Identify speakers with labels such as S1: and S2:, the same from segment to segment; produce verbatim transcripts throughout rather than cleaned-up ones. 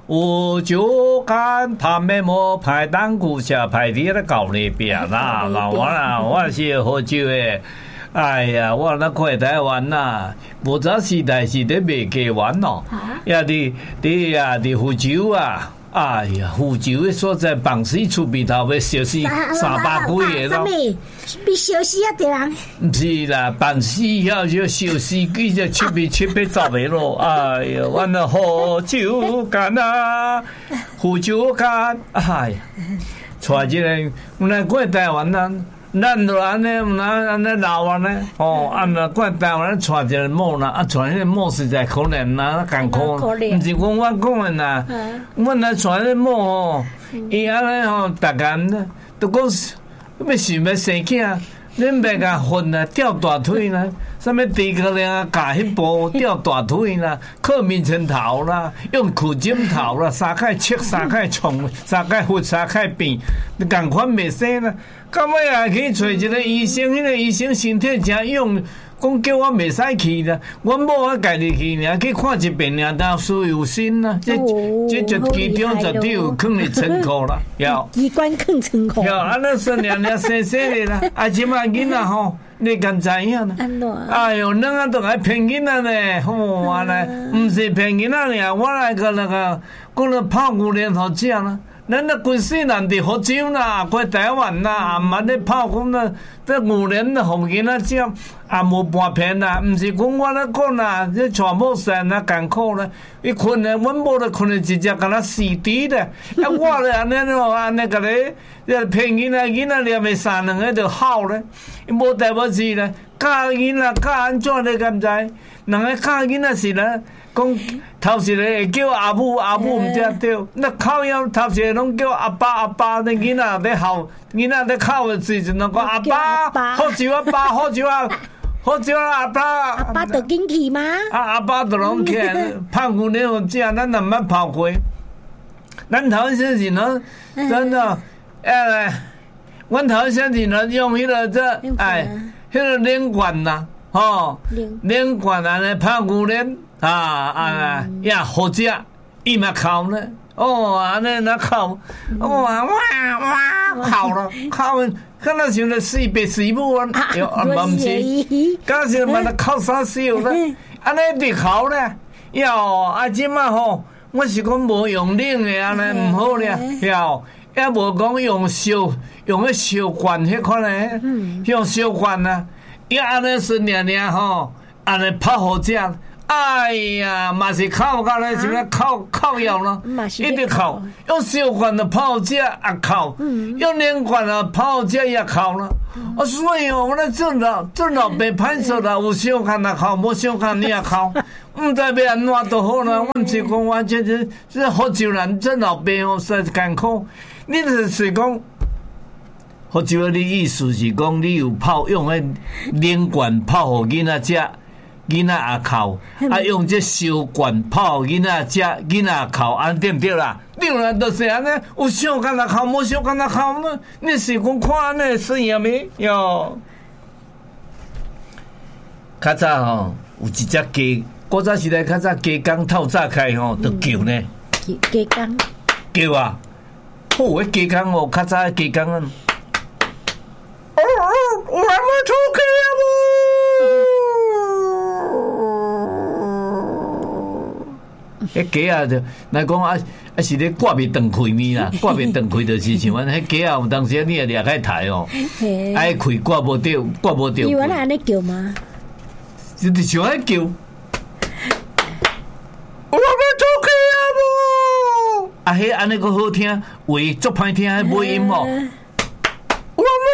S1: 有酒干，他们莫排单股下排伫咧搞那边啦，我啦，我是喝酒的。哎呀，我那块台湾呐，无早时代是咧卖鸡丸咯，呀伫伫呀伫福州啊。哎呀，福州的所在，房市厝边头要烧死三百几个咯。
S2: 比烧死啊个人？
S1: 唔是啦，房市要就烧死几只七百七百十个咯。哎呀，我那喝酒干啊，福州干，哎呀，带一个，我来过台湾呐。咱就安尼，咱安尼老安尼，哦，啊那过台湾带一个某啦，啊带迄个某实在可怜啦，艰苦，毋是讲我讲的啦，我来带迄个某吼，伊安尼吼，逐工都讲要想要生囝，恁别甲混啊，吊大腿啦，啥物地壳亮夹迄部吊大腿啦，靠面前头啦，用苦枕头啦，三块切，三块冲，三块扶，三块扁，你共款袂生啦。到尾也去找一个医生，迄个医生身体诚勇，讲叫我袂使去啦。我某我家己去尔，去看一遍尔，但输有心啦。这这就其中绝对有放伫仓库啦，要
S2: 机关放仓库。
S1: 要安尼说两两生生的啦，啊，即马囡仔吼，你敢知影啦？哎哟，咱啊都爱骗囡仔呢，吼啊来，毋是骗囡仔尔，我来个那个讲了泡牛奶好食啦。咱那规世人伫福州啦，过台湾啦，啊嘛咧泡讲啦，这牛奶的互囡仔食，也无半片啦，毋是讲我咧讲啦，这全部生啊艰苦啦，伊困咧，阮某咧困咧直接甲咱死猪咧，啊我咧安尼咯，安尼甲咧，这骗囡仔，囡仔连袂三两个就好咧，伊无代无志咧，教囡仔教安怎你敢知？人个教囡仔是咧。讲头一个会叫阿母，阿母毋才对。那靠腰头一个拢叫阿爸，阿爸。那囡仔咧哭，囡仔咧哭的时阵，就讲阿爸，好酒阿爸，好酒啊，好酒啊阿爸。
S2: 阿爸就紧去吗？
S1: 啊，阿爸就拢起来，泡牛奶好食，咱也毋捌泡过。咱头先时呢，真的，哎，阮头先时呢用迄个这，哎，迄个冷罐呐，吼，冷罐安尼泡牛奶。啊啊也好食，伊嘛哭呢。哦，安尼那哭，哇哇哇哭咯，哭，敢若像咧死爸死母啊，哟，啊毋是，敢像嘛咧哭啥笑咧？安尼直哭咧，哟，啊即马吼，我是讲无用冷的安尼毋好咧，哟，也无讲用烧，用迄烧罐迄款咧，用烧罐啊，伊安尼是凉凉吼，安尼泡好食。哎呀，嘛是哭到咧，像咧哭哭药咯，一直哭。用小罐的泡食也哭，用连罐的泡食也哭了。啊，所以哦，我咧做老做老爸歹势啦，有小罐也哭，无小罐你也哭，毋知要安怎都好啦。阮是讲，我这这这福州人做老爸哦，实在艰苦。你就是讲，福州的意思是讲，你有泡用迄冷罐泡互囡仔食。囡仔也哭，啊用这烧罐泡囡仔食，囡仔也哭，安对毋对啦？对啦，就是安尼，有小干那哭，无小干那哭呢？你是讲看安尼算呀没？哟，较早吼有一只鸡，古早时代较早鸡缸透早开吼，就叫呢。
S2: 鸡鸡缸
S1: 叫啊！好诶，鸡缸哦，较早诶鸡缸啊。哦哦，我还没出去啊无。迄鸡啊，就来讲啊，啊是咧挂袂断开面啦，挂袂断开就是像阮迄鸡啊，有当时你也掠开台哦，爱开挂无着，挂无着。
S2: 你原来安尼叫吗？
S1: 就是像爱叫，我要出去啊无！啊，迄安尼个好听，话足歹听，迄尾音哦。我要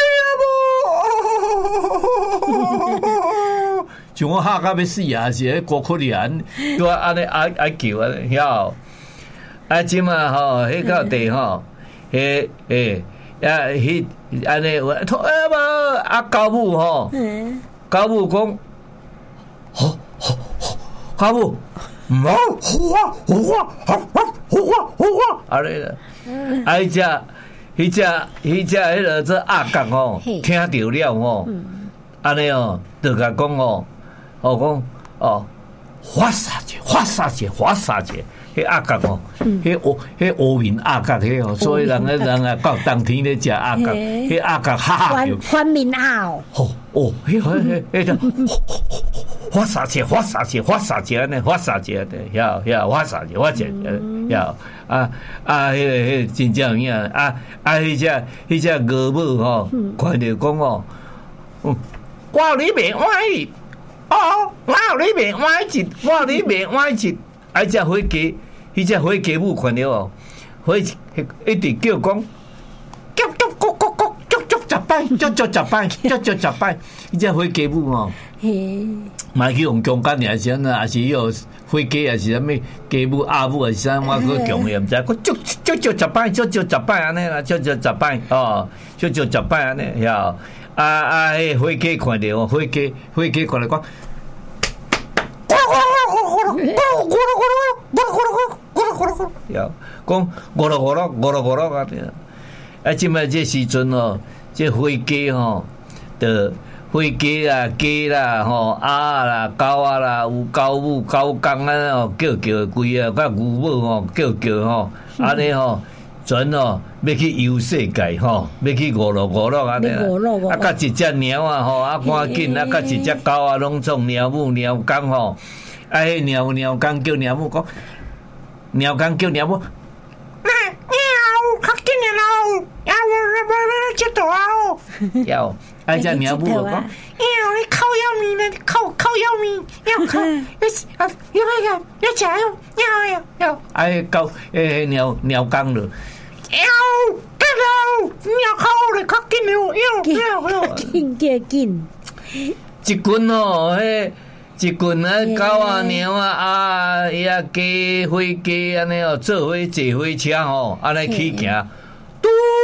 S1: 出去啊无！像我吓到要死啊！是迄高可怜，拄啊安尼爱爱叫啊，晓？啊，即嘛吼，迄到地吼，迄诶啊，迄安尼我托啊无啊高母吼，高母讲，好好好，高母唔好好啊好啊好啊好啊好啊，安尼啦，啊迄只迄只迄只迄个做鸭角吼，听着了吼，安尼哦，就甲讲哦。哦，讲哦，华沙节，华沙节，华沙节， 迄鸭角哦，迄乌迄乌面鸭角迄哦，所以人个人啊到冬天咧食鸭角，迄鸭角哈哈叫。
S2: 番面鸭哦。
S1: 哦哦，迄迄迄个发啥节发啥节发啥节呢？发啥节的？晓晓发啥节？发节晓啊啊！迄个迄真正有影啊啊！迄只迄只鹅母吼，看着讲哦，嗯，我有你卖我一哦，我有你卖我一，我有你卖我一，啊！只火鸡，迄只火鸡母看着哦，火一直叫讲，叫叫咕咕咕。十摆，足足十摆，足足十摆，伊只火鸡母哦，嘛去用强奸尔是安那，也是有火鸡也是啥物鸡母鸭母也是啥，我个强也毋知，我足足足十摆，足足十摆安尼啦，足足十摆哦，足足十摆安尼晓。啊啊，迄火鸡看着哦，火鸡火鸡看着讲，咕噜咕噜咕噜咕噜咕噜咕噜咕噜咕噜咕噜咕噜咕噜咕噜，晓讲咕噜咕噜咕噜咕噜啊对啊，啊，即摆这时阵哦。这火鸡吼，的火鸡啦、鸡啦、吼鸭啦、狗啊啦，有狗母、狗公啊吼，叫叫贵啊，甲牛母吼叫叫吼，安尼吼，全吼要去游世界吼，要去娱乐娱乐安尼啦。啊，甲一只猫啊吼，啊赶紧啊，甲一只狗啊，拢创猫母、猫公吼，啊，迄猫猫公叫猫母讲，猫公叫猫母。较紧诶咯，呀我我我佚佗啊哦，要啊只猫母讲，呀你靠要面咧，靠靠要面，要靠，要啊要要要要食哟，要要要，啊迄狗迄猫猫公咯，要得咯，猫靠咧较紧哟，要要要，
S2: 紧紧紧，
S1: 一群哦，迄。一群啊，狗啊、猫啊、啊、伊啊、鸡、火鸡安尼哦，做伙坐火车吼，安尼去行，嘟，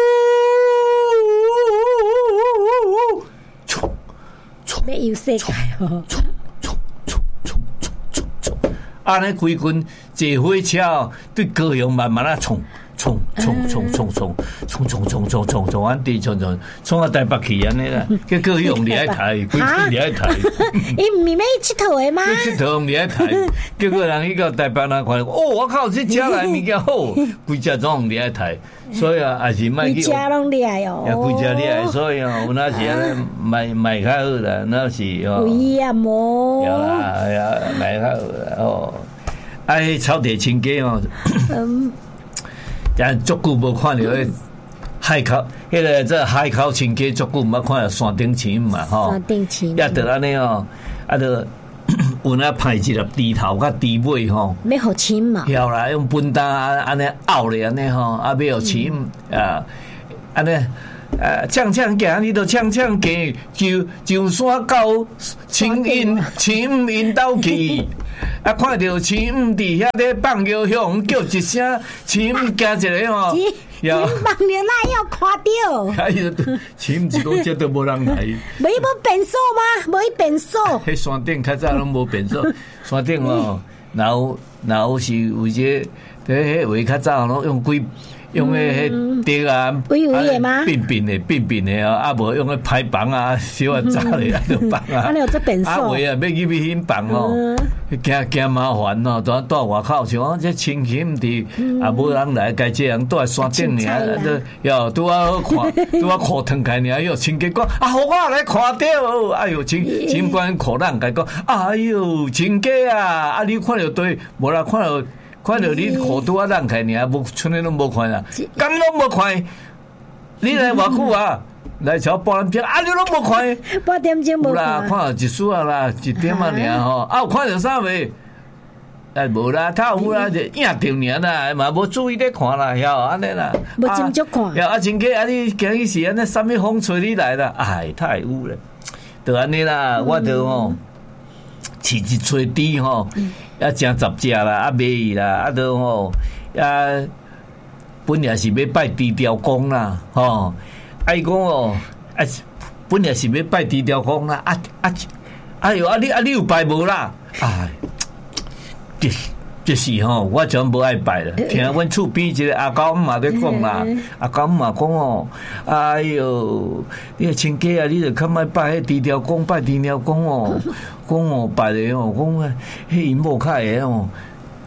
S1: 冲冲，
S2: 要游世界哦，
S1: 冲冲冲冲冲冲冲，安尼规群坐火车哦，对高雄慢慢啊冲。冲冲冲冲冲冲冲冲冲冲冲，安地冲冲冲到台北去安尼啦，结果用伫喺台，规天伫喺台。
S2: 伊毋是要去佚佗诶吗？
S1: 去佚佗毋伫喺台，结果人去到台北人看，哦，我靠，这车来物件好，规只总伫喺台，所以啊，也是卖去。
S2: 规只拢厉害哦。
S1: 也规只厉害，所以哦，有那时安尼卖卖较好啦，那是哦。
S2: 危险哦。
S1: 有啦，哎呀，卖较好啦哦。啊，迄草地青鸡哦。嗯。但足久无看到迄海口，迄个这海口青鸡足久毋捌看到山顶青嘛吼，
S2: 山顶青，
S1: 也得安尼哦，啊得有那派一粒猪头甲猪尾吼，
S2: 要互亲嘛，
S1: 晓啦，用笨蛋安尼拗咧安尼吼，啊要互亲啊，安尼。啊，呛呛行，你都呛呛行，就就山到青云青云斗去。啊，看到青唔伫遐咧放牛响，叫一声青唔惊一个吼，
S2: 要放牛哪要看到？
S1: 哎呀，青唔是讲这都无人来。
S2: 无伊无变数吗？无伊变数。
S1: 迄山顶较早拢无变数，山顶哦，然后然后是有些迄迄位较早拢用几。用迄迄竹啊，
S2: 微微的吗？
S1: 变变的，变变的哦，啊无用迄排房啊，小啊炸咧啊，就放啊。
S2: 啊，你有做变数？
S1: 啊，为啊，要去去欣放哦，惊惊麻烦哦，蹛蹛外口，像讲这清闲伫，啊无人来，该这样蹛在山顶尔，都要拄啊好看，拄啊看腾开尔，哟，清鸡讲啊，互我来看到，哎哟，清清官看人该讲，哎哟，清鸡啊，啊你看到对，无啦看到。看到你裤拄啊让开尔，无剩诶拢无看啦，敢拢无看。你来偌久啊？来超半点钟，啊你拢无看。
S2: 半点钟无看。
S1: 有啦，看到一丝啊啦，一点啊尔吼。啊有看到啥未？哎无啦，他有啦，就影着尔啦，嘛无注意咧看啦，晓安尼啦。
S2: 无斟酌看。
S1: 呀啊，真个啊你今日是安尼，啥物风吹你来啦？哎，太污了。就安尼啦，我就吼，饲一撮猪吼。啊，真十只啦，啊，卖伊啦，啊，都吼，啊，本来是要拜猪雕公啦，吼，啊，伊讲哦，啊，本来是要拜猪雕公啦，啊啊，哎哟，啊你啊你有拜无啦？哎，这就是吼，我全无爱拜啦。听阮厝边一个阿公嘛在讲啦，阿公嘛讲哦，哎哟，你亲家啊，你著较莫拜迄猪雕公，拜猪雕公哦。讲哦，拜咧哦，讲迄因某较会哦，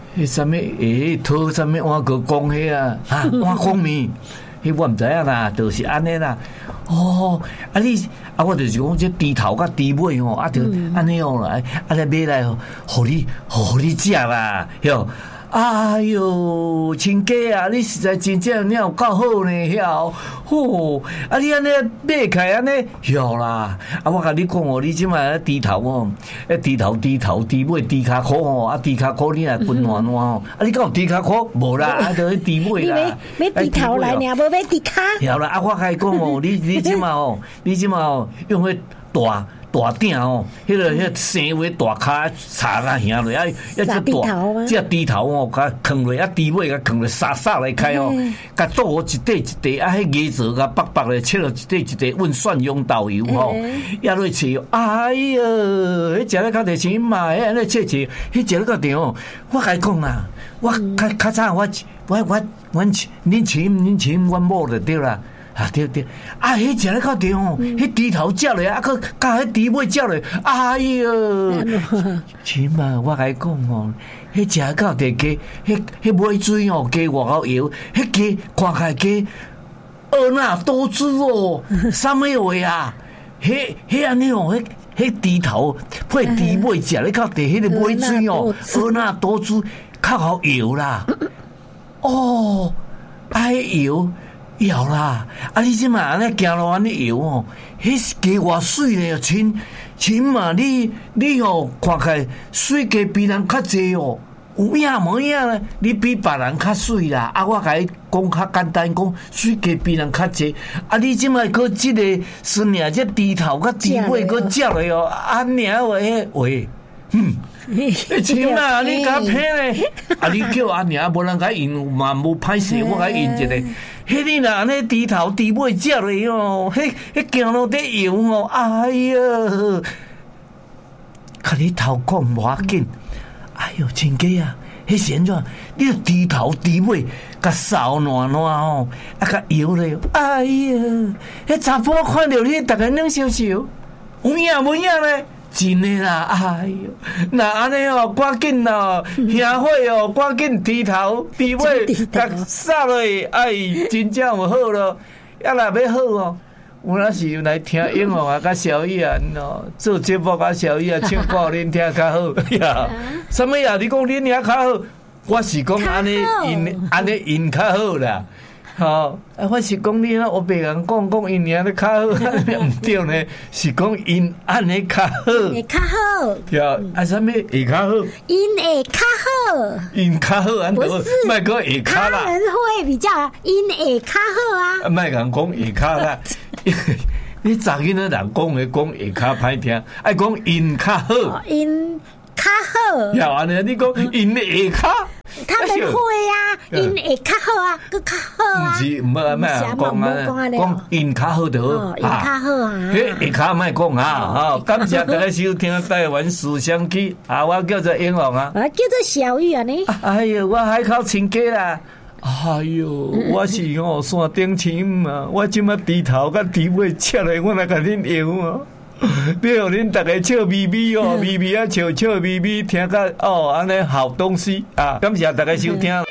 S1: 迄什么诶，讨什么碗粿讲迄啊，啊碗公面，迄我毋知影啦，就是安尼啦。哦，啊你啊，我就是讲这猪头甲猪尾吼，啊就安尼哦来，啊来买来，互你互你食啦，哟。哎哟，亲家啊，你实在真正你有够好呢，晓吼！啊，你安尼买起安尼晓啦。啊，我甲你讲哦，你即摆猪头哦，迄猪头、猪头、猪尾、猪骹箍吼，啊，猪骹箍你若分烂烂哦，啊，你敢有猪骹箍？无啦，啊，就迄猪尾啦。
S2: 你买猪头来尔，无买猪骹。
S1: 晓啦，啊，我甲你讲哦，你你即摆哦，你即摆哦，用迄大。大鼎哦，迄个迄个生尾大骹插甲兄落，啊，啊只大只猪头哦，甲放落，啊猪尾甲放落，沙沙来开哦，甲倒好一块一块，啊，迄椰子甲白白咧切落一块一块，温蒜用豆油吼，压落切，哎呀，迄食咧较地钱嘛，迄安尼切切，迄食咧较地哦，我甲你讲啊，我较较早我我我阮恁亲恁亲阮某就对啦。啊对对，啊，迄食咧较对哦，迄猪头食咧，啊，佮甲迄猪尾食咧，哎呀，亲嘛，我甲你讲哦，迄食到地鸡，迄迄尾水哦，鸡外口油，迄鸡看起来鸡，鹅那多汁哦，啥物话啊？迄迄安尼哦，迄迄猪头配猪尾食咧较地，迄个尾水哦，鹅那多汁，较好油啦。哦，啊，迄油。有啦，啊！你即嘛安尼行路安尼摇哦，迄鸡偌水咧，亲亲嘛！你你哦，看起来水鸡比人较济哦，有影无影咧？你比别人较水啦！啊，我甲你讲较简单，讲水鸡比人较济。啊，你即嘛搁即个孙娘这猪头甲猪尾搁食咧哦，啊娘话迄话，嗯。亲嘛，你甲骗咧？啊，你叫阿娘无人甲因嘛无歹势，我甲因一个。迄你若安尼猪头猪尾食咧哦，迄迄行路伫摇哦，哎呀！甲你头讲无要紧，哎哟，亲家啊，迄是安怎？你猪头猪尾甲烧烂烂哦，啊甲摇咧，哎呀！迄查甫看到你，逐个冷笑笑，有影无影咧？真诶啦，哎哟，那安尼哦，赶紧哦，兄伙哦，赶紧猪头猪尾，甲杀落，哎，真正有好咯。要若要好哦，有若是来听音乐啊，甲小艺啊，喏，做节目甲小艺啊，唱歌恁听较好呀。什么呀？你讲恁听较好，我是讲安尼因安尼因较好啦。好，啊，我是讲你那我别人讲讲因娘咧较好，唔对呢，是讲因安尼较好，
S2: 会较好。
S1: 呀，啊，什么会较好？
S2: 因会较好。
S1: 因较好，安怎？卖讲会较啦。
S2: 他人会比较因会较好啊。
S1: 卖人讲会较啦。你昨日那人讲的讲会较歹听，爱讲因较好。
S2: 因较好。
S1: 呀，安尼你讲因会较。
S2: 他们会啊，因会较好啊，佫较好啊。
S1: 毋是，毋好卖人讲啊，讲因较好就好，
S2: 因较好啊。
S1: 迄会较莫讲啊，吼！感谢大家收听台湾思想曲啊，我叫做英王啊，
S2: 我叫做小玉啊呢。
S1: 哎哟，我海口亲家啦。哎哟，我是哦山顶亲嘛，我即马猪头甲猪尾切咧，我来甲恁摇啊。要互恁大家笑咪咪哦，咪咪啊笑笑咪咪，听到哦安尼好东西啊！感谢大家收听。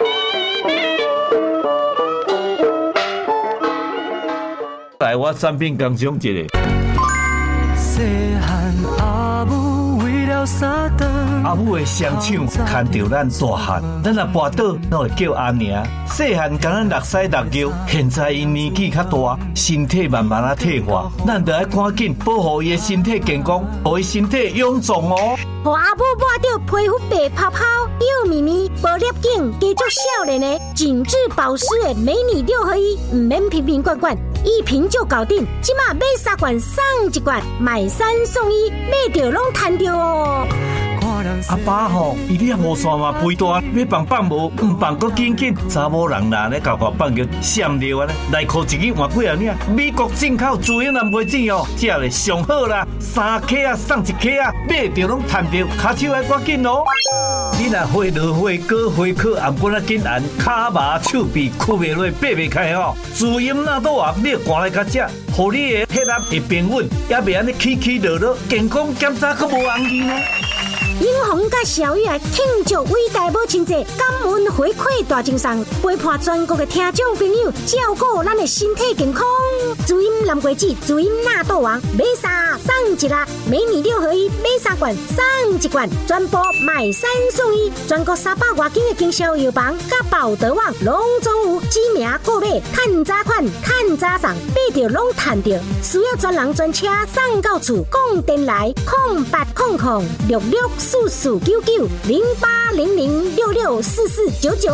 S1: 来，我产品刚上一个。阿母的双手牵着咱大汉，咱若跋倒，咱会叫阿娘。细汉甲咱六屎六尿，现在因年纪较大，身体慢慢啊退化，咱得爱赶紧保护伊的身体健康，互伊身体臃肿哦。
S2: 互阿母抹掉皮肤白泡泡、幼咪咪、无粒颈、加足少年的紧致保湿的美女六合一，唔免瓶瓶罐罐，一瓶就搞定。即马买三罐送一罐，买三送一，买着拢赚着哦。
S1: 阿爸吼，伊咧无线嘛肥大，要放放无，唔放搁紧紧，查某人啦咧搞搞放叫闪尿啊咧，内裤一个换几啊领，美国进口自由南梅子哦，食咧上好啦，三克啊送一克啊，买着拢赚着，骹手爱赶紧哦。你若花落花果花壳，颔管啊紧按，骹麻手臂屈袂落，爬袂开哦。自由那多啊，你赶来甲食，互你的血压会平稳，也袂安尼起起落落，健康检查阁无红字呢。
S2: 英宏甲小玉来庆祝伟大母亲节，感恩回馈大精神，陪伴全国的听众朋友照顾咱的身体健康。主音蓝桂子，主音纳豆王，买三送一啦！美女六合一，买三罐送一罐，全部买三送一，全国三百外间的经销药房甲宝德网拢总有知名购买，趁早款、趁早送，买着拢趁着。需要专人专车送到厝，讲电来空八空空六六四四九九零八零零六六四四九九。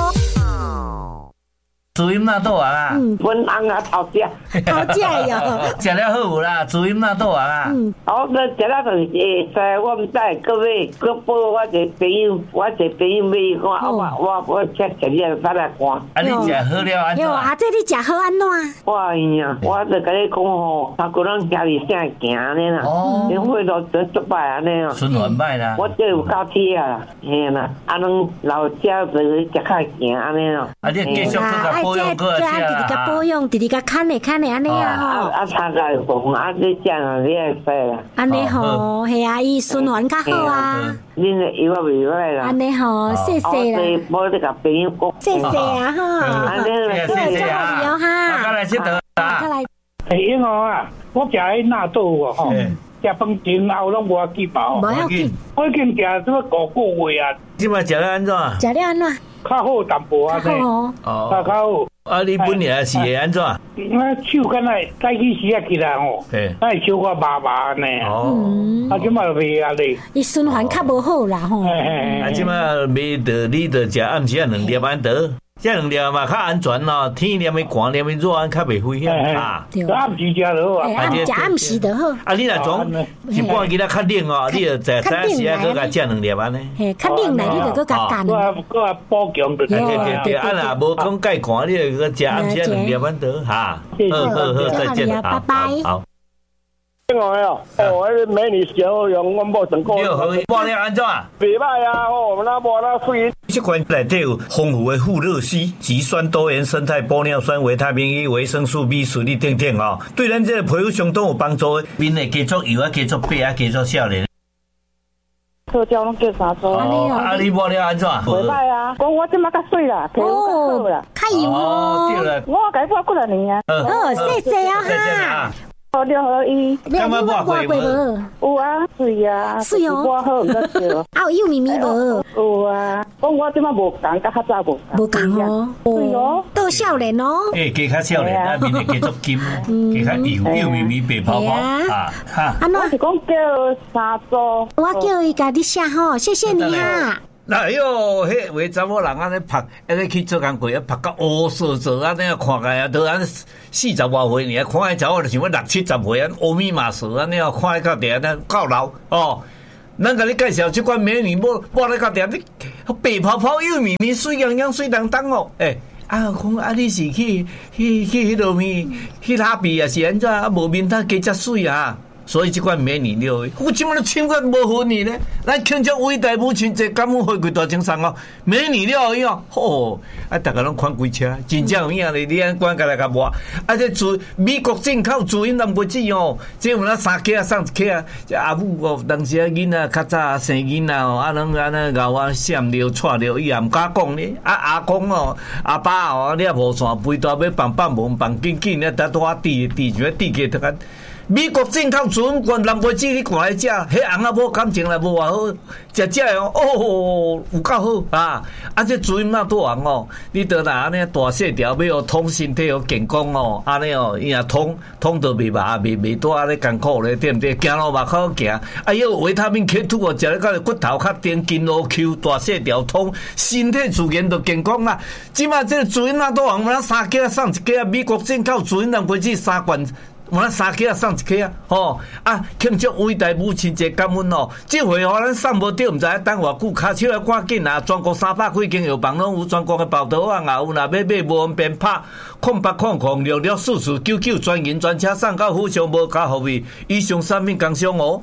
S1: 主音纳豆啊啦，
S3: 阮翁啊头食，
S2: 好食哟，
S1: 食了好有啦，主音纳豆啊啦。
S3: 嗯，我个食了就是会使，我毋知各位各报我一个朋友，我一个朋友买伊看，我我我吃食了再来看。
S1: 啊，你食好了安怎？
S2: 哟，啊，这你食好安怎？
S3: 我呀，我就甲你讲吼，三个人兄弟啥行安尼啦，
S1: 哦，
S3: 因为都真足歹安尼啊，
S1: 循环歹啦。
S3: 我这有够铁啊啦，嘿啦，啊，拢老食就是食较行安尼咯。
S1: 啊，你继续去甲保养过下
S2: 啊，直直甲保养，直直甲看咧看咧安尼啊吼。
S3: 啊，参加讲啊，你这样你会使啦。
S2: 安尼吼，系啊，伊循环较好啊。
S3: 恁的药啊未歹啦。
S2: 安尼吼，谢谢啦。
S3: 我你甲朋友讲。
S2: 谢谢啊哈。
S3: 安尼啦，
S1: 谢谢啊。
S2: 哈。
S1: 再来佚佗啊。
S2: 再来。
S4: 哎，因为啊，我食迄纳豆哦吼，食饭前后拢无要紧嘛吼。
S2: 无要紧。
S4: 我已经食这个五个月啊。
S1: 即摆食了安怎？
S2: 食了安怎？
S4: 较好淡薄啊，
S2: 较好
S4: 哦，较好。
S1: 啊，你本来是会安怎？
S4: 我手敢若早起时啊起来吼，哎，手我麻麻呢。哦，啊，即摆袂啊咧。
S2: 伊循环较无好啦吼。
S1: 啊，即摆袂得你得食暗时啊两粒安得，这两粒嘛较安全咯。天念的寒，念的热，安较袂危险啊。
S4: 暗时食就好啊。
S2: 暗食暗时就好。
S1: 啊，你若总一半日啊较冷哦，你就在早时啊搁甲食两粒安尼。
S2: 嘿，较冷来你就搁甲干。
S4: 我我补强就。
S1: 对对对，啊若无讲介寒，你就搁食暗时两粒安得哈。好好好，再见，
S2: 拜拜。
S1: 好。
S5: 另外哦，哦，迄美女小用阮某成功。
S1: 你好，播了安怎？
S5: 袂歹啊，哦，那播那水。
S1: 这款内底有丰富的富乐烯、极酸多元生态玻尿酸、维他命 E、维生素 B、水力等等哦，对咱这个皮肤相当有帮助的。面的加做油啊，加做白啊，加做少年。
S3: 做胶拢叫啥做？
S1: 哦，啊，你播了安怎？
S3: 袂歹啊，讲我即马较水啦，皮肤较好啦，
S2: 较油哦。
S1: 对了，
S3: 我改过几多年啊？
S2: 哦，谢谢啊哈。
S3: 哦，六合一，
S1: 干嘛抹过无？
S3: 有啊，水啊，
S2: 水哦，
S3: 我好唔得着。
S2: 啊，有幼咪咪无？
S3: 有啊，讲我即马无共，甲较早无共。
S2: 无共哦，
S3: 对哦，
S2: 到少年哦。
S1: 诶，加较少年，啊，面的加做金，加较油，幼咪咪白泡泡啊，哈。
S3: 我是讲叫三组，
S2: 我叫伊家己写吼，谢谢你啊。
S1: 那哟，迄位查某人安尼拍，安尼去做工课，拍到乌色色安尼看起来，都安四十外岁呢，看迄查某就像要六七十岁，安乌咪嘛色安尼哦，看到底安尼够老哦。咱甲你介绍即款美女，无无咧到底你白泡泡幼咪咪水洋洋水当当哦，诶、欸、啊，讲啊你是去去去迄落面去哪边啊？是安怎啊？无面他加遮水啊？所以这款美女了，我怎么都唱得无分你呢？咱庆祝伟大母亲节，感恩回馈大精神哦！美女了以后，吼，啊，大家拢看几车，真正有影咧！你安管过来甲抹，啊，这自美国进口自因淡薄子哦，这有那三克啊，送一克啊，阿母哦，当时啊囡仔较早生囡仔哦，啊，拢安尼咬啊，闪了、踹了，伊也毋敢讲呢。啊，阿公哦，阿爸哦，你也无线肥大要放放无放紧紧咧，搭拖滴滴住滴个特干。美国进口自然罐蓝莓子，你看来食，迄红啊无感情啦，无偌好，食食哦，哦，有够好啊！啊，这自然那多红哦，你得拿安尼大细条，要通身体哦健康哦，安尼哦，伊若通通到袂麻，袂袂多安尼艰苦咧，对毋对？行路嘛好行，啊，有维他命 K 二哦，食咧到骨头较硬，筋络 Q， 大细条通，身体自然就健康啦。即马这自然那多红，咱三克送一克啊，美国进口自然蓝莓子三罐。我咱三克啊，送一克啊，吼啊！庆祝伟大母亲节，感恩哦！这回吼咱送无着，毋知等偌久，卡手要赶紧啊！全国三百几间药房拢有，全国的报道网也有，若要买无方便拍空八空空六六四四九九，专人专车送到府上，无加服务。以上产品工商哦。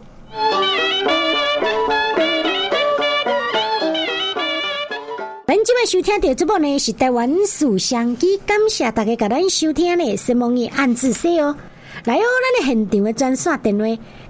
S2: 咱即摆收听到这部呢是台湾书香机，感谢大家甲咱收听呢，希望你按自说哦。来哦，咱的现场的专线电话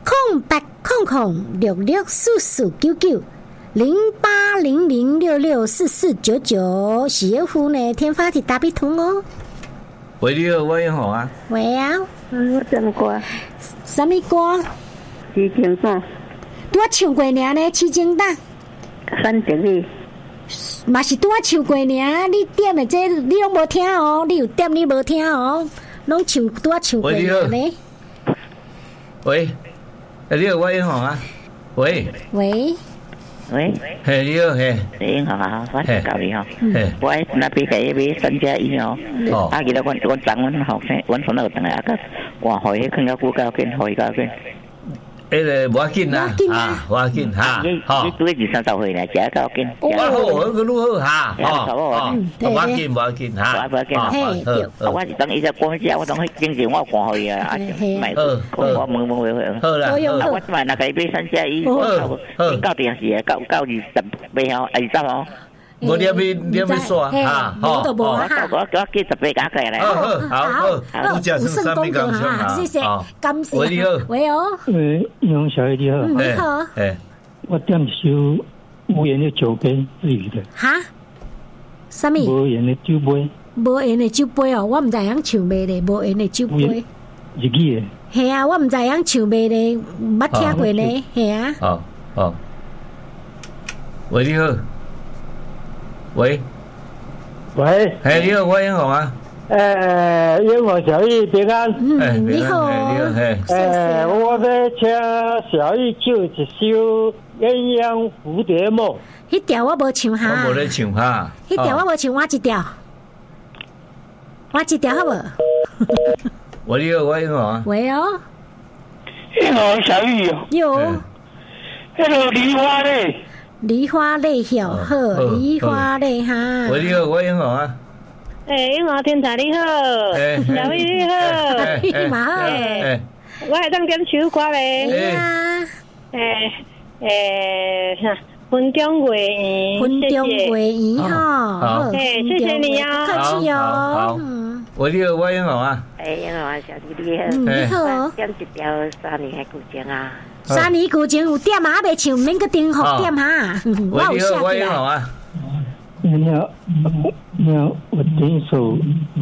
S2: 空八空空六六四四九九。零八零零六六四四九九，媳妇呢？天发的大笔筒哦。
S1: 喂，你好，我英好啊。
S2: 喂啊，
S6: 嗯，我什么歌？
S2: 什么歌？
S6: 痴情蛋。
S2: 拄唱过尔呢，痴情蛋。
S6: 反正你
S2: 嘛是拄唱过尔，你点的这你拢无听哦，你有点你无听哦，拢唱拄唱过尔呢。
S1: 喂，你好，我英好啊。喂。
S2: 喂。
S6: 喂，
S1: 嘿，你好，嘿，
S6: 你好啊，我是教你哈，我那边给买三家医疗，啊，记得我我长阮学生，阮从那个等来啊个，我可以看到股价跟可以价跟，
S1: 迄个无要紧啦，啊，无要紧哈，
S6: 好，你对二三十岁来食到跟，
S1: 我好，我愈好哈，
S6: 哦，
S1: 无要紧，无要紧哈，
S6: 无要紧，好，我是等伊只讲只，我当去经济我看可以啊，啊，买，我问问问，
S1: 好啦，
S6: 啊，我即摆那个买三家医，我到电视到到二十八号，二十号。
S1: 我你要你要要刷哈，
S2: 好，我我
S6: 我我记十八家过来。
S1: 好好好，好，有剩功课哈，
S2: 谢谢，感谢。
S1: 喂，你好，
S2: 喂哦，
S5: 喂，杨小姐你好，
S2: 你好，
S5: 哎，我点一首无言的酒杯日语的。
S2: 哈？什么？
S5: 无言的酒杯。
S2: 无言的酒杯哦，我唔知影唱咩咧，无言的酒杯。
S5: 日语的。
S2: 系啊，我唔知影唱咩咧，捌听过呢，系啊。
S1: 好好。喂，你好。喂，
S5: 喂，
S1: 嘿，你好，我英雄啊。
S5: 诶，英雄小玉平安。
S2: 嗯，你好，
S1: 你好，嘿。
S5: 诶，我要请小玉唱一首《鸳鸯蝴蝶梦》。
S2: 迄条我无唱哈。
S1: 我无咧唱哈。
S2: 迄条我无唱，我一条。我一条好无？
S1: 喂，你好，我英雄啊。
S2: 喂哦。
S4: 英雄小玉哦。
S2: 有。
S4: 迄个梨花咧。
S2: 梨花泪小鹤，梨花泪哈。
S1: 喂，你好，我英雄啊。
S7: 诶，英雄天才你好，小玉你好，
S2: 你嘛好。
S7: 我系当点首歌咧。
S2: 诶啊。
S7: 诶诶，分中月圆，
S2: 分中月圆哈。
S1: 好，
S7: 诶，谢谢你啊，
S2: 客气哦。
S1: 好，喂，你好，我英雄啊。
S6: 诶，英雄啊，小弟你好。
S2: 你好。
S6: 点一条三年的古筝啊。
S2: 三年古前有点啊，还未唱，免个订好点哈。
S1: 我有下我英雄啊。
S5: 你好，你好，我点一首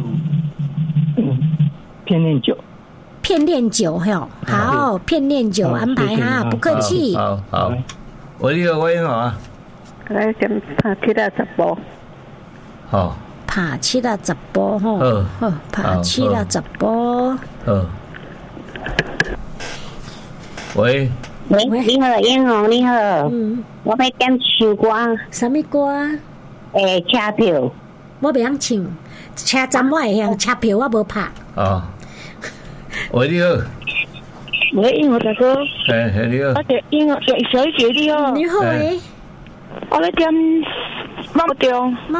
S5: 片恋酒。
S2: 片恋酒哈，好，片恋酒安排哈，不客气。
S1: 好好，喂，你好，我英雄啊。
S6: 来点拍七啦十波。
S1: 好。
S2: 拍七啦十波哈。好，拍七啦十波。
S1: 好。喂，
S6: 喂，你好，英雄你好，嗯，我要点首歌，
S2: 什么歌？
S6: 诶，车票，
S2: 我袂晓唱，车站我会晓，车票我无拍。
S1: 哦，喂，你好，
S7: 喂，英雄大哥，
S1: 诶，你好，
S7: 我叫英雄小姐你好，
S2: 你好诶，
S7: 我要点猫中。